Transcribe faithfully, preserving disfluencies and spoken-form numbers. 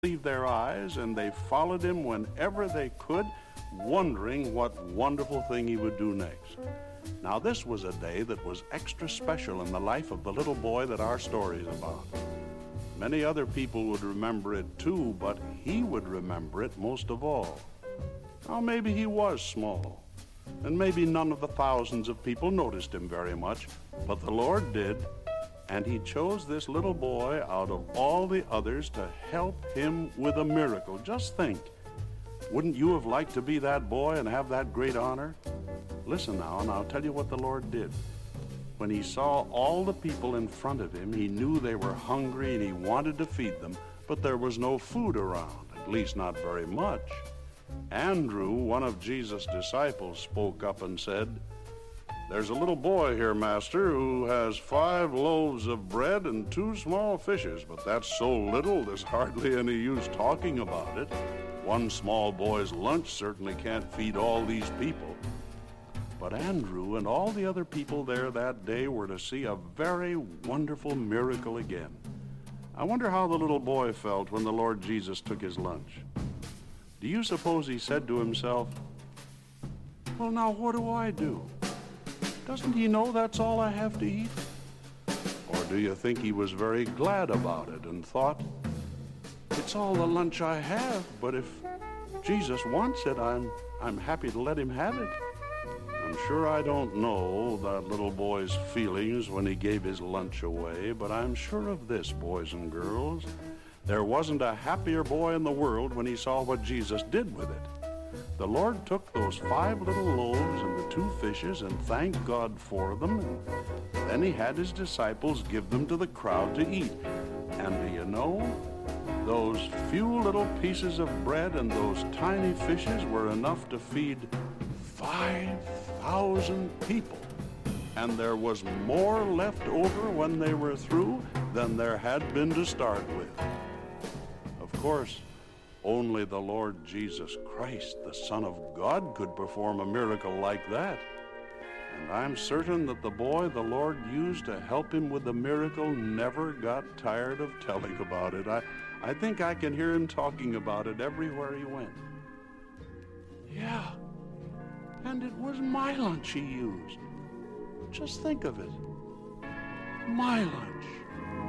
believe their eyes, and they followed him whenever they could, wondering what wonderful thing he would do next. Now, this was a day that was extra special in the life of the little boy that our story is about. Many other people would remember it too, but he would remember it most of all. Now, maybe he was small, and maybe none of the thousands of people noticed him very much, but the Lord did. And he chose this little boy out of all the others to help him with a miracle. Just think, wouldn't you have liked to be that boy and have that great honor? Listen now, and I'll tell you what the Lord did. When he saw all the people in front of him, he knew they were hungry and he wanted to feed them, but there was no food around, at least not very much. Andrew, one of Jesus' disciples, spoke up and said, "There's a little boy here, Master, who has five loaves of bread and two small fishes, but that's so little there's hardly any use talking about it. One small boy's lunch certainly can't feed all these people." But Andrew and all the other people there that day were to see a very wonderful miracle again. I wonder how the little boy felt when the Lord Jesus took his lunch. Do you suppose he said to himself, "Well, now what do I do? Doesn't he know that's all I have to eat?" Or do you think he was very glad about it and thought, "It's all the lunch I have, but if Jesus wants it, I'm, I'm happy to let him have it"? I'm sure I don't know that little boy's feelings when he gave his lunch away, but I'm sure of this, boys and girls. There wasn't a happier boy in the world when he saw what Jesus did with it. The Lord took those five little loaves and the two fishes and thanked God for them, and then he had his disciples give them to the crowd to eat. And do you know, those few little pieces of bread and those tiny fishes were enough to feed five thousand people. And there was more left over when they were through than there had been to start with. Of course, only the Lord Jesus Christ, the Son of God, could perform a miracle like that. And I'm certain that the boy the Lord used to help him with the miracle never got tired of telling about it. I, I think I can hear him talking about it everywhere he went. Yeah, and it was my lunch he used. Just think of it. My lunch.